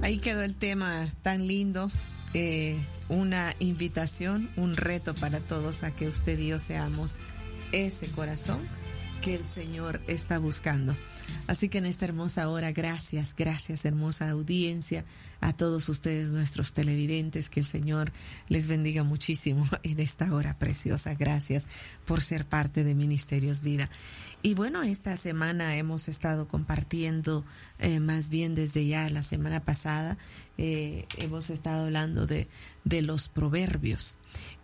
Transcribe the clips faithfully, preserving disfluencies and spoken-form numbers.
Ahí quedó el tema tan lindo, eh, una invitación, un reto para todos a que usted y yo seamos ese corazón que el Señor está buscando. Así que en esta hermosa hora, gracias, gracias hermosa audiencia, a todos ustedes nuestros televidentes, que el Señor les bendiga muchísimo en esta hora preciosa. Gracias por ser parte de Ministerios Vida. Y bueno, esta semana hemos estado compartiendo, eh, más bien desde ya la semana pasada, eh, hemos estado hablando de, de los proverbios.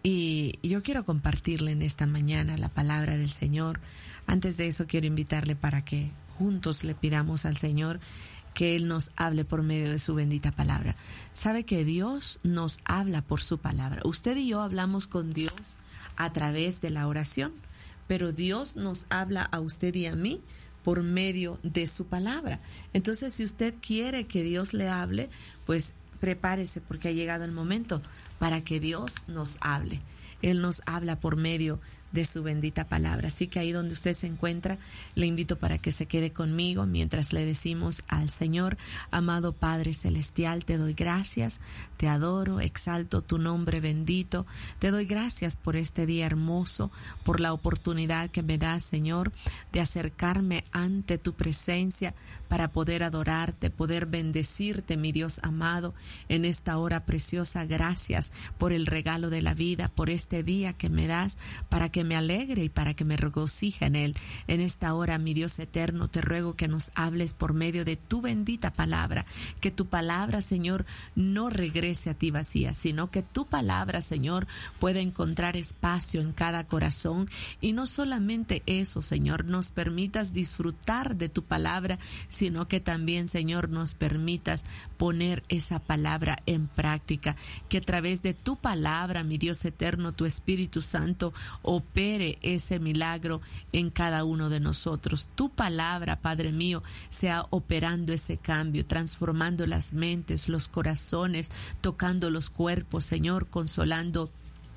Y yo quiero compartirle en esta mañana la palabra del Señor. Antes de eso quiero invitarle para que juntos le pidamos al Señor que Él nos hable por medio de su bendita palabra. Sabe que Dios nos habla por su palabra. Usted y yo hablamos con Dios a través de la oración, pero Dios nos habla a usted y a mí por medio de su palabra. Entonces, si usted quiere que Dios le hable, pues prepárese, porque ha llegado el momento para que Dios nos hable. Él nos habla por medio de su bendita palabra. Así que ahí donde usted se encuentra, le invito para que se quede conmigo mientras le decimos al Señor: amado Padre Celestial, te doy gracias, te adoro, exalto tu nombre bendito, te doy gracias por este día hermoso, por la oportunidad que me das, Señor, de acercarme ante tu presencia para poder adorarte, poder bendecirte, mi Dios amado, en esta hora preciosa. Gracias por el regalo de la vida, por este día que me das, para que me alegre y para que me regocije en él. En esta hora, mi Dios eterno, te ruego que nos hables por medio de tu bendita palabra, que tu palabra, Señor, no regrese a ti vacía, sino que tu palabra, Señor, pueda encontrar espacio en cada corazón. Y no solamente eso, Señor, nos permitas disfrutar de tu palabra, sino que también, Señor, nos permitas poner esa palabra en práctica, que a través de tu palabra, mi Dios eterno, tu Espíritu Santo opere ese milagro en cada uno de nosotros. Tu palabra, Padre mío, sea operando ese cambio, transformando las mentes, los corazones, tocando los cuerpos, Señor, consolando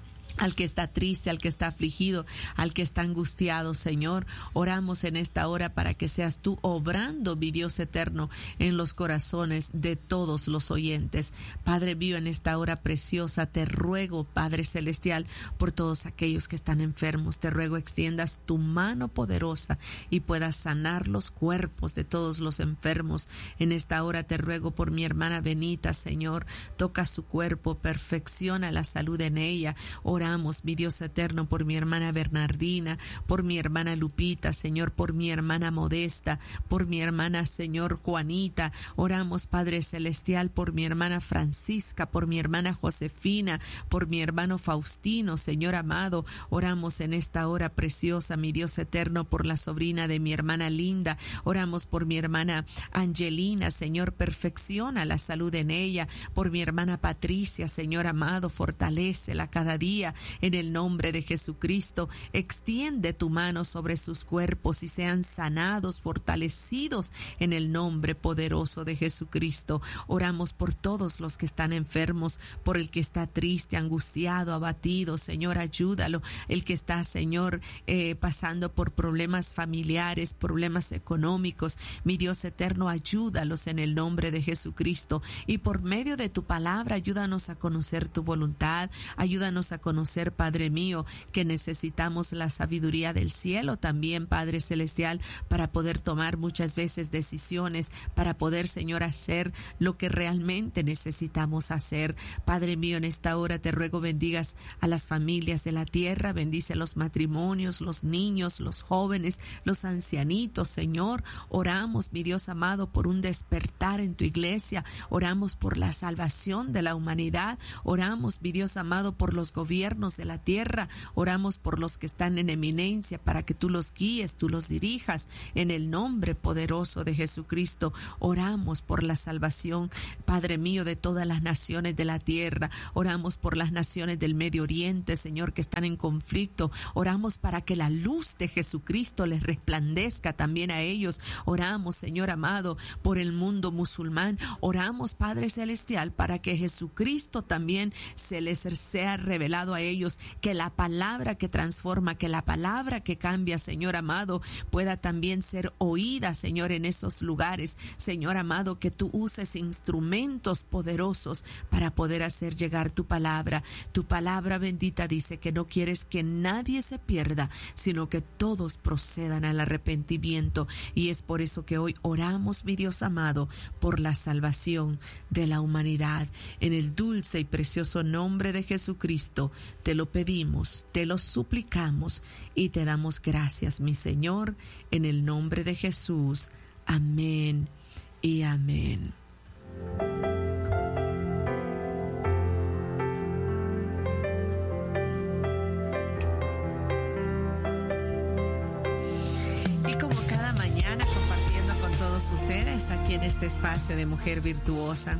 al que está triste, al que está afligido, al que está angustiado, Señor. Oramos en esta hora para que seas tú obrando, mi Dios eterno, en los corazones de todos los oyentes. Padre mío, en esta hora preciosa, te ruego, Padre Celestial, por todos aquellos que están enfermos. Te ruego extiendas tu mano poderosa y puedas sanar los cuerpos de todos los enfermos. En esta hora te ruego por mi hermana Benita, Señor. Toca su cuerpo, perfecciona la salud en ella. Oramos, mi Dios eterno, por mi hermana Bernardina, por mi hermana Lupita, Señor, por mi hermana Modesta, por mi hermana, Señor, Juanita. Oramos, Padre Celestial, por mi hermana Francisca, por mi hermana Josefina, por mi hermano Faustino, Señor amado. Oramos en esta hora preciosa, mi Dios eterno, por la sobrina de mi hermana Linda. Oramos por mi hermana Angelina, Señor, perfecciona la salud en ella. Por mi hermana Patricia, Señor amado, fortalécela cada día. En el nombre de Jesucristo, extiende tu mano sobre sus cuerpos y sean sanados, fortalecidos en el nombre poderoso de Jesucristo. Oramos por todos los que están enfermos, por el que está triste, angustiado, abatido. Señor, ayúdalo. El que está, Señor, eh, pasando por problemas familiares, problemas económicos. Mi Dios eterno, ayúdalos en el nombre de Jesucristo. Y por medio de tu palabra, ayúdanos a conocer tu voluntad. Ayúdanos a conocer, Padre mío, que necesitamos la sabiduría del cielo también, Padre Celestial, para poder tomar muchas veces decisiones, para poder, Señor, hacer lo que realmente necesitamos hacer. Padre mío, en esta hora te ruego bendigas a las familias de la tierra, bendice los matrimonios, los niños, los jóvenes, los ancianitos, Señor. Oramos, mi Dios amado, por un despertar en tu iglesia. Oramos por la salvación de la humanidad. Oramos, mi Dios amado, por los gobiernos de la tierra. Oramos por los que están en eminencia, para que tú los guíes, tú los dirijas en el nombre poderoso de Jesucristo. Oramos por la salvación, Padre mío, de todas las naciones de la tierra. Oramos por las naciones del Medio Oriente, Señor, que están en conflicto. Oramos para que la luz de Jesucristo les resplandezca también a ellos. Oramos, Señor amado, por el mundo musulmán. Oramos, Padre Celestial, para que Jesucristo también se les sea revelado a a ellos, que la palabra que transforma, que la palabra que cambia, Señor amado, pueda también ser oída, Señor, en esos lugares. Señor amado, que tú uses instrumentos poderosos para poder hacer llegar tu palabra. Tu palabra bendita dice que no quieres que nadie se pierda, sino que todos procedan al arrepentimiento. Y es por eso que hoy oramos, mi Dios amado, por la salvación de la humanidad. En el dulce y precioso nombre de Jesucristo, te lo pedimos, te lo suplicamos y te damos gracias, mi Señor, en el nombre de Jesús. Amén y amén. Y como cada mañana, compartiendo con todos ustedes aquí en este espacio de Mujer Virtuosa,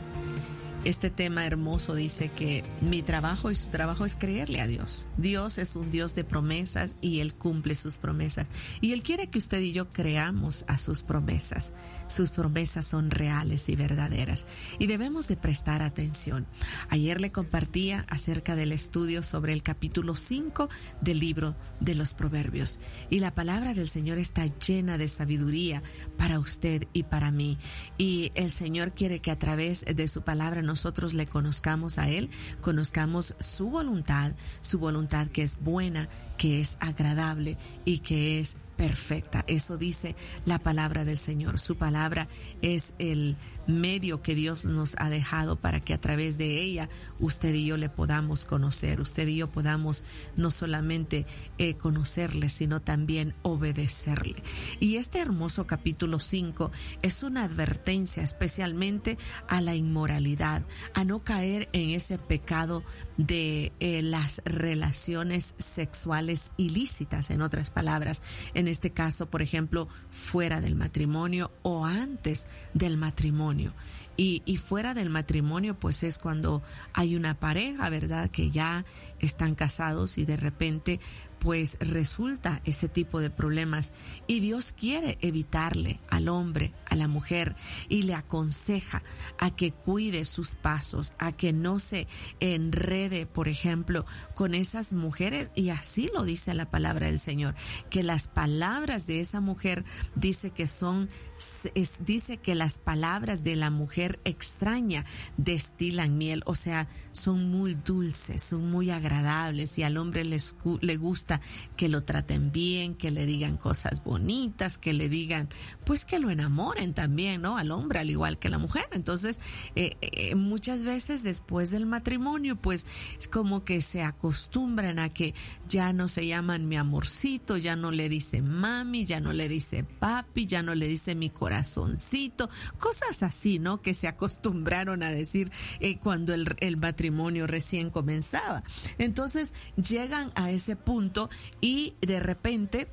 este tema hermoso dice que mi trabajo y su trabajo es creerle a Dios. Dios es un Dios de promesas y Él cumple sus promesas. Y Él quiere que usted y yo creamos a sus promesas. Sus promesas son reales y verdaderas. Y debemos de prestar atención. Ayer le compartía acerca del estudio sobre el capítulo cinco del libro de los Proverbios. Y la palabra del Señor está llena de sabiduría para usted y para mí. Y el Señor quiere que a través de su palabra nosotros le conozcamos a Él, conozcamos su voluntad, su voluntad que es buena, que es agradable y que es perfecta. Eso dice la palabra del Señor. Su palabra es el medio que Dios nos ha dejado para que a través de ella usted y yo le podamos conocer, usted y yo podamos no solamente eh, conocerle, sino también obedecerle. Y este hermoso capítulo cinco es una advertencia especialmente a la inmoralidad, a no caer en ese pecado de eh, las relaciones sexuales ilícitas, en otras palabras, en este caso, por ejemplo, fuera del matrimonio o antes del matrimonio. Y, y fuera del matrimonio, pues es cuando hay una pareja, ¿verdad?, que ya están casados y de repente pues resulta ese tipo de problemas, y Dios quiere evitarle al hombre, a la mujer, y le aconseja a que cuide sus pasos, a que no se enrede, por ejemplo, con esas mujeres, y así lo dice la palabra del Señor, que las palabras de esa mujer dice que son Es, dice que las palabras de la mujer extraña destilan miel, o sea, son muy dulces, son muy agradables, y al hombre les, le gusta que lo traten bien, que le digan cosas bonitas, que le digan, pues que lo enamoren también, ¿no? Al hombre, al igual que la mujer. Entonces, eh, eh, muchas veces después del matrimonio, pues es como que se acostumbran a que ya no se llaman mi amorcito, ya no le dice mami, ya no le dice papi, ya no le dice mi corazoncito, cosas así, ¿no? Que se acostumbraron a decir eh, cuando el, el matrimonio recién comenzaba. Entonces llegan a ese punto y de repente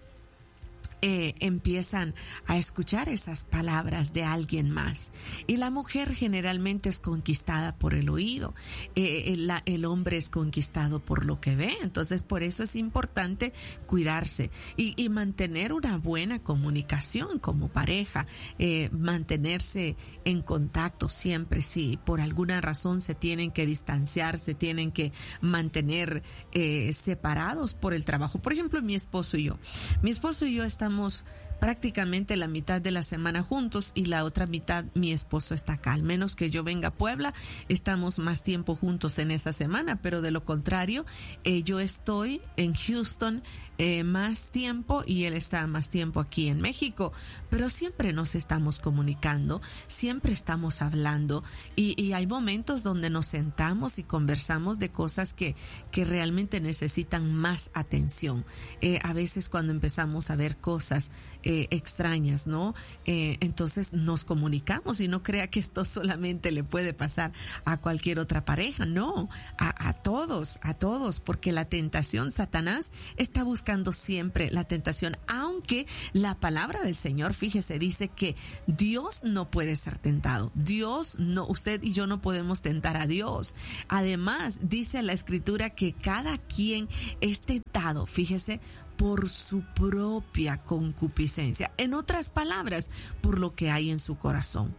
Eh, empiezan a escuchar esas palabras de alguien más, y la mujer generalmente es conquistada por el oído, eh, el, la, el hombre es conquistado por lo que ve. Entonces por eso es importante cuidarse y, y mantener una buena comunicación como pareja, eh, mantenerse en contacto siempre. Si por alguna razón se tienen que distanciar, se tienen que mantener eh, separados por el trabajo. Por ejemplo, mi esposo y yo mi esposo y yo estamos Estamos prácticamente la mitad de la semana juntos, y la otra mitad mi esposo está acá. Al menos que yo venga a Puebla, estamos más tiempo juntos en esa semana, pero de lo contrario, eh, yo estoy en Houston eh, más tiempo y él está más tiempo aquí en México, pero siempre nos estamos comunicando, siempre estamos hablando, y, y hay momentos donde nos sentamos y conversamos de cosas que, que realmente necesitan más atención. Eh, a veces cuando empezamos a ver cosas Eh, extrañas, ¿no? Eh, entonces nos comunicamos, y no crea que esto solamente le puede pasar a cualquier otra pareja, no, a, a todos, a todos, porque la tentación, Satanás está buscando siempre la tentación, aunque la palabra del Señor, fíjese, dice que Dios no puede ser tentado. Dios no, usted y yo no podemos tentar a Dios. Además, dice la Escritura que cada quien es tentado, fíjese, por su propia concupiscencia. En otras palabras, por lo que hay en su corazón.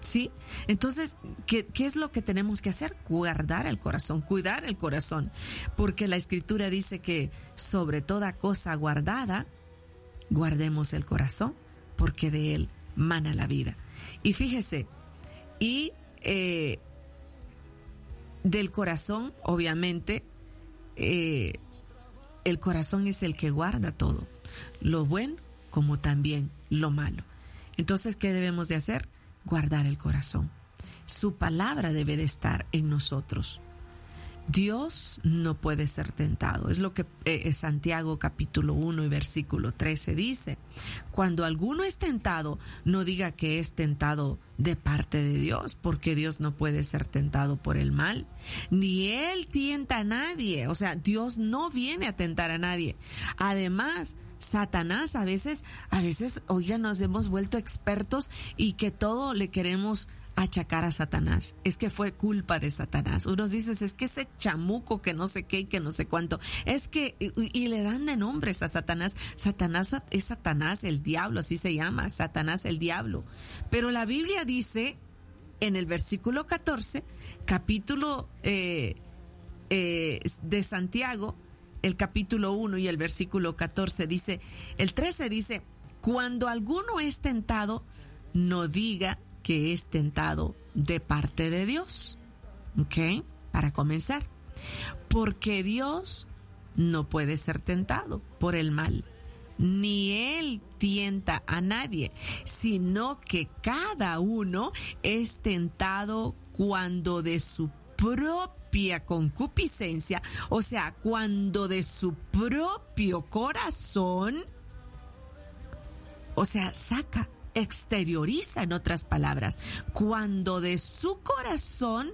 ¿Sí? Entonces, ¿qué, ¿qué es lo que tenemos que hacer? Guardar el corazón, cuidar el corazón, porque la Escritura dice que sobre toda cosa guardada, guardemos el corazón, porque de él mana la vida. Y fíjese, y eh, del corazón, obviamente, eh, el corazón es el que guarda todo, lo bueno como también lo malo. Entonces, ¿qué debemos de hacer? Guardar el corazón. Su palabra debe de estar en nosotros. Dios no puede ser tentado. Es lo que eh, Santiago capítulo uno y versículo trece dice. Cuando alguno es tentado, no diga que es tentado de parte de Dios, porque Dios no puede ser tentado por el mal, ni Él tienta a nadie. O sea, Dios no viene a tentar a nadie. Además, Satanás a veces, a veces, oiga, nos hemos vuelto expertos y que todo le queremos achacar a Satanás. Es que fue culpa de Satanás. Unos dicen, es que ese chamuco que no sé qué y que no sé cuánto. Es que, y, y le dan de nombres a Satanás. Satanás es Satanás, el diablo, así se llama, Satanás el diablo. Pero la Biblia dice, en el versículo catorce, capítulo eh, eh, de Santiago, el capítulo uno y el versículo catorce dice, el trece dice, cuando alguno es tentado, no diga que es tentado de parte de Dios. ¿Ok? Para comenzar. Porque Dios no puede ser tentado por el mal, ni Él tienta a nadie, sino que cada uno es tentado cuando de su propia concupiscencia, o sea, cuando de su propio corazón, o sea, saca, exterioriza, en otras palabras, cuando de su corazón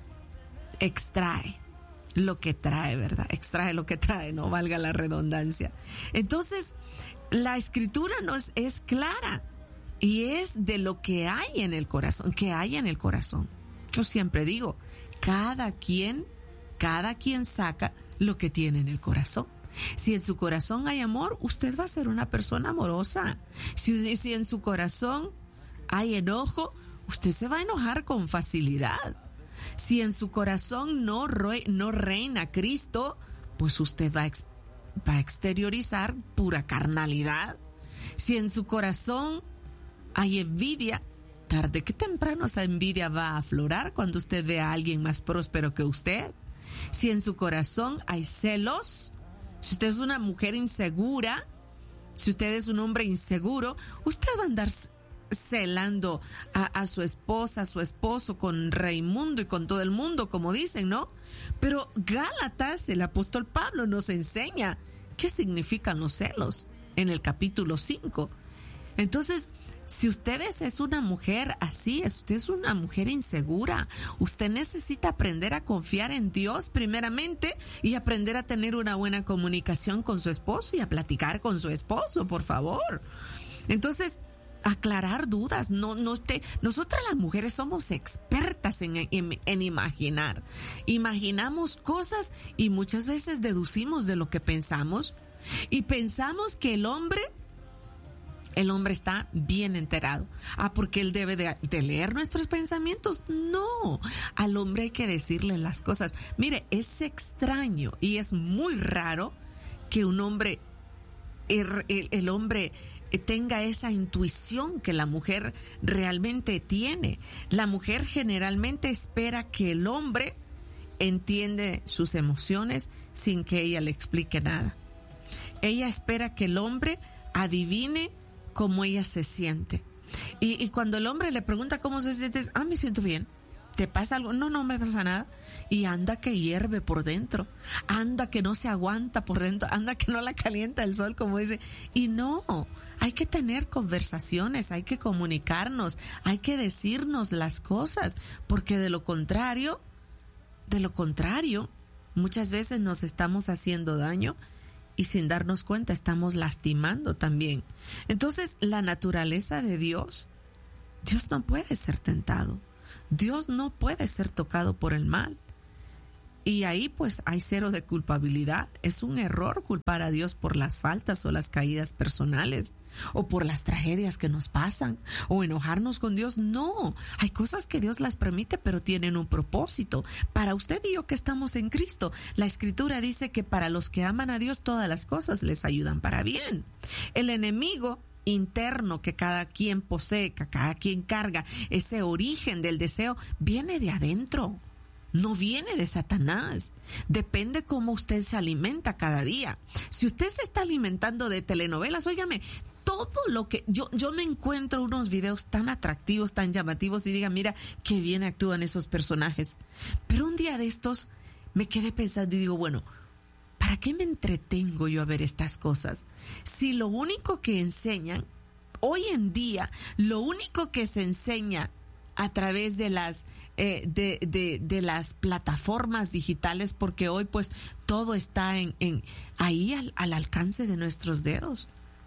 extrae lo que trae, ¿verdad? Extrae lo que trae, no valga la redundancia. Entonces, la Escritura nos es clara y es de lo que hay en el corazón, que hay en el corazón. Yo siempre digo, cada quien, cada quien saca lo que tiene en el corazón. Si en su corazón hay amor, usted va a ser una persona amorosa. Si, si en su corazón hay enojo, usted se va a enojar con facilidad. Si en su corazón no, re, no reina Cristo, pues usted va a, ex, va a exteriorizar pura carnalidad. Si en su corazón hay envidia, tarde que temprano esa envidia va a aflorar cuando usted ve a alguien más próspero que usted. Si en su corazón hay celos, si usted es una mujer insegura, si usted es un hombre inseguro, usted va a andar celando a, a su esposa, a su esposo, con Raimundo y con todo el mundo, como dicen, ¿no? Pero Gálatas, el apóstol Pablo nos enseña qué significan los celos en el capítulo cinco. Entonces, si usted es una mujer así, usted es una mujer insegura, usted necesita aprender a confiar en Dios primeramente y aprender a tener una buena comunicación con su esposo y a platicar con su esposo, por favor. Entonces, aclarar dudas. No, no esté, nosotras las mujeres somos expertas en, en, en imaginar. Imaginamos cosas y muchas veces deducimos de lo que pensamos y pensamos que el hombre El hombre está bien enterado. Ah, porque él debe de, de leer nuestros pensamientos. No, al hombre hay que decirle las cosas. Mire, es extraño y es muy raro que un hombre, el, el, el hombre tenga esa intuición que la mujer realmente tiene. La mujer generalmente espera que el hombre entiende sus emociones sin que ella le explique nada. Ella espera que el hombre adivine cómo ella se siente. Y, y cuando el hombre le pregunta cómo se siente, ah, me siento bien. ¿Te pasa algo? No, no me pasa nada. Y anda que hierve por dentro. Anda que no se aguanta por dentro. Anda que no la calienta el sol, como dice. Y no, hay que tener conversaciones, hay que comunicarnos, hay que decirnos las cosas. Porque de lo contrario, de lo contrario, muchas veces nos estamos haciendo daño y sin darnos cuenta estamos lastimando también. Entonces, la naturaleza de Dios, Dios no puede ser tentado. Dios no puede ser tocado por el mal. Y ahí pues hay cero de culpabilidad. Es un error culpar a Dios por las faltas o las caídas personales o por las tragedias que nos pasan o enojarnos con Dios. No, hay cosas que Dios las permite, pero tienen un propósito. Para usted y yo que estamos en Cristo, la Escritura dice que para los que aman a Dios todas las cosas les ayudan para bien. El enemigo interno que cada quien posee, que cada quien carga, ese origen del deseo, viene de adentro. No viene de Satanás. Depende cómo usted se alimenta cada día. Si usted se está alimentando de telenovelas, óigame, todo lo que yo, yo me encuentro unos videos tan atractivos, tan llamativos y diga, mira, qué bien actúan esos personajes. Pero un día de estos me quedé pensando y digo, bueno, ¿para qué me entretengo yo a ver estas cosas? Si lo único que enseñan, hoy en día, lo único que se enseña a través de las eh, de, de, de las plataformas digitales, porque hoy pues todo está en, en ahí al, al alcance de nuestros dedos.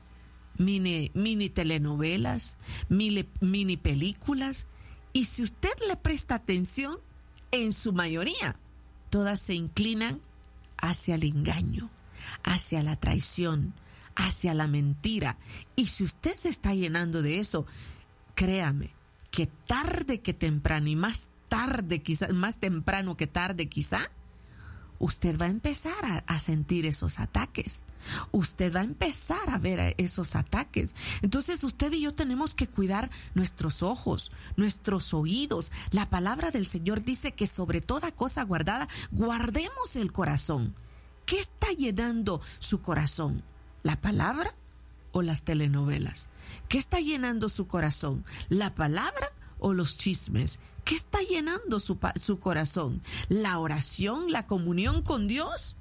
Mini, mini telenovelas, mini, mini películas. Y si usted le presta atención, en su mayoría, todas se inclinan hacia el engaño, hacia la traición, hacia la mentira. Y si usted se está llenando de eso, créame que tarde que temprano, y más tarde quizá, más temprano que tarde quizá, usted va a empezar a, a sentir esos ataques. Usted va a empezar a ver esos ataques. Entonces usted y yo tenemos que cuidar nuestros ojos, nuestros oídos. La palabra del Señor dice que sobre toda cosa guardada, guardemos el corazón. ¿Qué está llenando su corazón? ¿La palabra o las telenovelas? ¿Qué está llenando su corazón? ¿La palabra o los chismes? ¿Qué está llenando su, su corazón? ¿La oración, la comunión con Dios?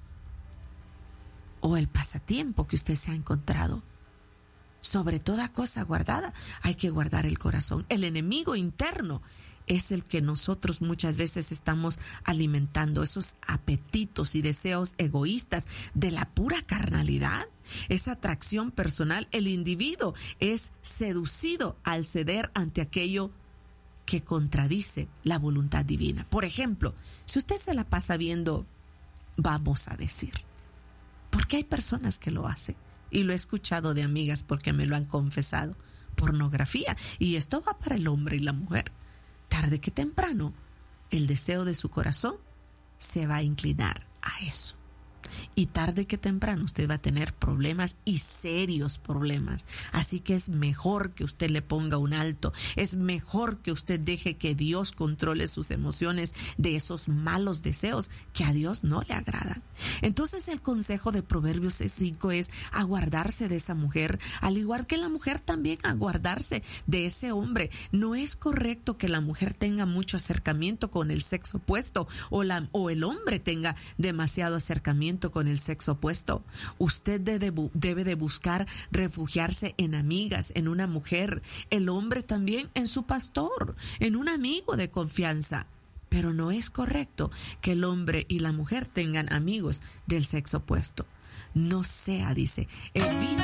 ¿O el pasatiempo que usted se ha encontrado? Sobre toda cosa guardada, hay que guardar el corazón. El enemigo interno es el que nosotros muchas veces estamos alimentando, esos apetitos y deseos egoístas de la pura carnalidad, esa atracción personal. El individuo es seducido al ceder ante aquello que contradice la voluntad divina. Por ejemplo, si usted se la pasa viendo, vamos a decir, porque hay personas que lo hacen, y lo he escuchado de amigas porque me lo han confesado, pornografía, y esto va para el hombre y la mujer. Tarde que temprano, el deseo de su corazón se va a inclinar a eso. Y tarde que temprano usted va a tener problemas y serios problemas. Así que es mejor que usted le ponga un alto. Es mejor que usted deje que Dios controle sus emociones de esos malos deseos que a Dios no le agradan. Entonces el consejo de Proverbios cinco es aguardarse de esa mujer, al igual que la mujer también aguardarse de ese hombre. No es correcto que la mujer tenga mucho acercamiento con el sexo opuesto o, la, o el hombre tenga demasiado acercamiento con el sexo opuesto. Usted debe, debe de buscar refugiarse en amigas, en una mujer, el hombre también en su pastor, en un amigo de confianza. Pero no es correcto que el hombre y la mujer tengan amigos del sexo opuesto. No sea, dice, evita